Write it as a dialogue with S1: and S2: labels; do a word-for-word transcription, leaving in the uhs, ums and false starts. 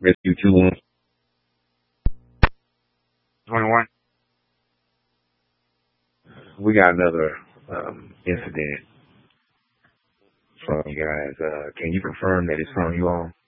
S1: Rescue two one twenty-one. We got another um, incident from you guys. Uh, can you confirm that it's from you all?